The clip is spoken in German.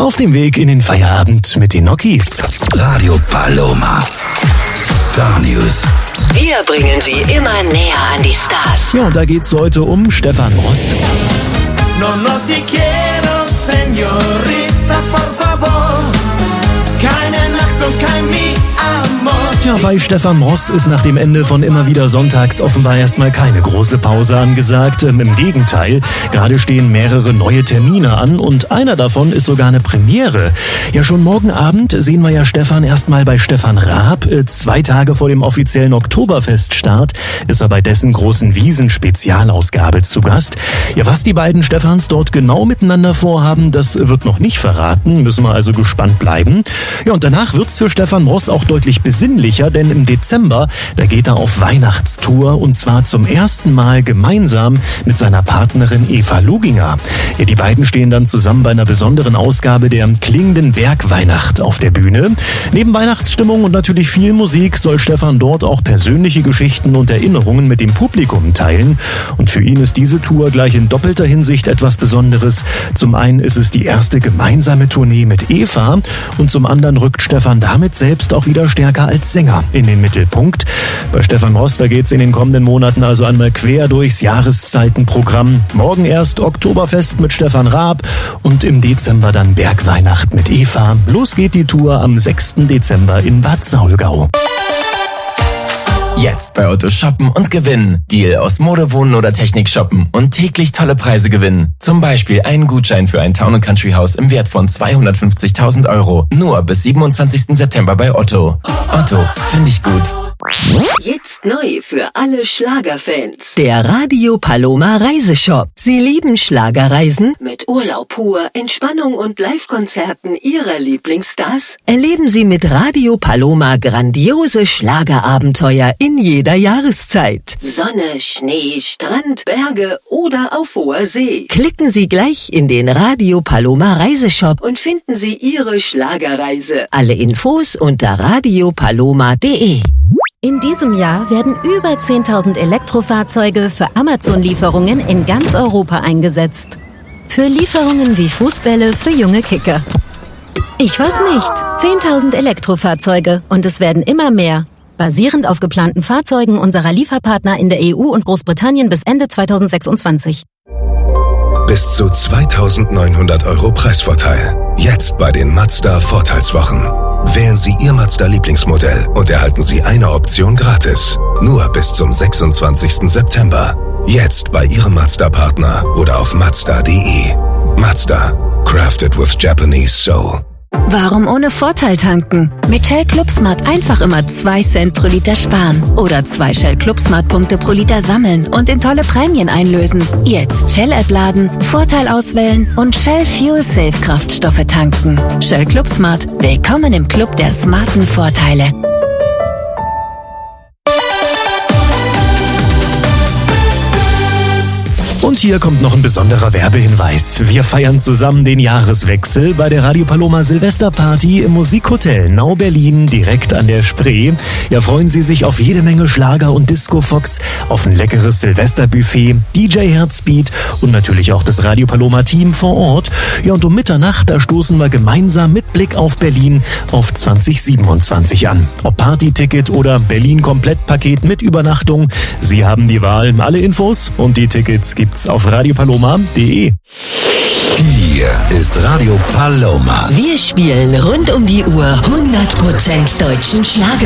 Auf dem Weg in den Feierabend mit den Nokis. Radio Paloma. Star News. Wir bringen Sie immer näher an die Stars. Ja, und da geht's heute um Stefan Ross. No te quiero, señorita, por favor. Keine Nacht und kein Mi Amor. Tja, bei Stefan Ross ist nach dem Ende von Immer wieder sonntags offenbar erstmal keine große Pause angesagt. Im Gegenteil, gerade stehen mehrere neue Termine an und einer davon ist sogar eine Premiere. Ja, schon morgen Abend sehen wir ja Stefan erstmal bei Stefan Raab. 2 Tage vor dem offiziellen Oktoberfeststart ist er bei dessen großen Wiesen-Spezialausgabe zu Gast. Ja, was die beiden Stefans dort genau miteinander vorhaben, das wird noch nicht verraten, müssen wir also gespannt bleiben. Ja, und danach wird's für Stefan Ross auch deutlich besinnlicher, denn im Dezember, da geht er auf Weihnachtstour und zwar zum ersten Mal gemeinsam mit seiner Partnerin Eva Luginger. Ja, die beiden stehen dann zusammen bei einer besonderen Ausgabe der klingenden Bergweihnacht auf der Bühne. Neben Weihnachtsstimmung und natürlich viel Musik soll Stefan dort auch persönliche Geschichten und Erinnerungen mit dem Publikum teilen. Und für ihn ist diese Tour gleich in doppelter Hinsicht etwas Besonderes. Zum einen ist es die erste gemeinsame Tournee mit Eva und zum anderen rückt Stefan damit selbst auch wieder stärker als Sänger in den Mittelpunkt. Bei Stefan Ross, da geht's in den kommenden Monaten also einmal quer durchs Jahreszeitenprogramm. Morgen erst Oktoberfest mit Stefan Raab und im Dezember dann Bergweihnacht mit Eva. Los geht die Tour am 6. Dezember in Bad Saulgau. Jetzt bei Otto shoppen und gewinnen. Deal aus Mode, Wohnen oder Technik shoppen und täglich tolle Preise gewinnen. Zum Beispiel einen Gutschein für ein Town & Country Haus im Wert von 250.000 €. Nur bis 27. September bei Otto. Otto, finde ich gut. Jetzt neu für alle Schlagerfans. Der Radio Paloma Reiseshop. Sie lieben Schlagerreisen? Mit Urlaub pur, Entspannung und Live-Konzerten Ihrer Lieblingsstars? Erleben Sie mit Radio Paloma grandiose Schlagerabenteuer in jeder Jahreszeit. Sonne, Schnee, Strand, Berge oder auf hoher See. Klicken Sie gleich in den Radio Paloma Reiseshop und finden Sie Ihre Schlagerreise. Alle Infos unter radiopaloma.de. In diesem Jahr werden über 10.000 Elektrofahrzeuge für Amazon-Lieferungen in ganz Europa eingesetzt. Für Lieferungen wie Fußbälle für junge Kicker. Ich weiß nicht. 10.000 Elektrofahrzeuge und es werden immer mehr. Basierend auf geplanten Fahrzeugen unserer Lieferpartner in der EU und Großbritannien bis Ende 2026. Bis zu 2.900 € Preisvorteil. Jetzt bei den Mazda Vorteilswochen. Wählen Sie Ihr Mazda-Lieblingsmodell und erhalten Sie eine Option gratis. Nur bis zum 26. September. Jetzt bei Ihrem Mazda-Partner oder auf Mazda.de. Mazda. Crafted with Japanese Soul. Warum ohne Vorteil tanken? Mit Shell ClubSmart einfach immer 2 Cent pro Liter sparen. Oder 2 Shell ClubSmart-Punkte pro Liter sammeln und in tolle Prämien einlösen. Jetzt Shell-App laden, Vorteil auswählen und Shell Fuel Safe Kraftstoffe tanken. Shell ClubSmart. Willkommen im Club der smarten Vorteile. Und hier kommt noch ein besonderer Werbehinweis. Wir feiern zusammen den Jahreswechsel bei der Radio Paloma Silvesterparty im Musikhotel Nau Berlin direkt an der Spree. Ja, freuen Sie sich auf jede Menge Schlager und Disco-Fox, auf ein leckeres Silvesterbuffet, DJ Herzbeat und natürlich auch das Radio Paloma Team vor Ort. Ja, und um Mitternacht, da stoßen wir gemeinsam mit Blick auf Berlin auf 2027 an. Ob Partyticket oder Berlin-Komplettpaket mit Übernachtung, Sie haben die Wahl. Alle Infos und die Tickets gibt's auf radiopaloma.de. Hier ist Radio Paloma. Wir spielen rund um die Uhr 100% deutschen Schlager.